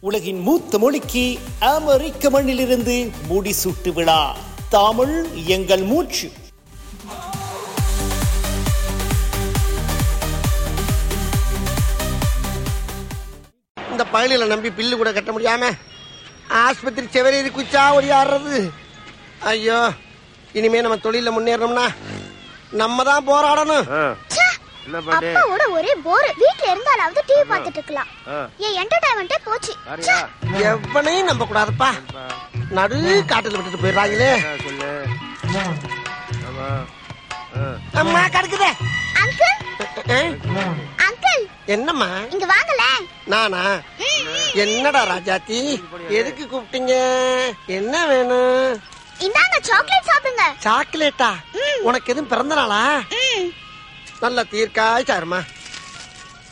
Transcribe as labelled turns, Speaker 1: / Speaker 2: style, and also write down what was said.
Speaker 1: உலகின் மூத்த மொழிக்கு அமெரிக்க மண்ணிலிருந்து முடிசூட்டு விழா. தமிழ் எங்கள் மூச்சு.
Speaker 2: இந்த பயணிகளை நம்பி பில்லு கூட கட்ட முடியாம ஆஸ்பத்திரி செவரேறி குச்சா ஓடி ஆடுறது. ஐயோ, இனிமே நம்ம தொழில முன்னேறணும்னா நம்ம தான் போராடணும்.
Speaker 3: அப்பாவோட ஒரே போர். வீட்ல இருந்தாலாவது டிவி பார்த்துட்டு இருக்கலாம். ஏன் என்டர்டைன்மெண்டே போச்சு.
Speaker 2: எவனையும் நம்ப கூடாதுப்பா. நடு காட்டுல விட்டுட்டு போயிடுறாங்களே. அம்மா கடுக்குதே.
Speaker 3: அங்கிள் அங்கிள்
Speaker 2: என்னம்மா?
Speaker 3: இங்க வாங்கல.
Speaker 2: நானா? என்னடா ராஜாத்தி, எதுக்கு கூப்பிட்டீங்க? என்ன வேணும்?
Speaker 3: இந்தாங்க சாக்லேட் சாப்பிடுங்க.
Speaker 2: சாக்லேட்டா? உனக்கு எதுவும் பிறந்த நாளா? நல்ல தீர்க்காய் சாருமா.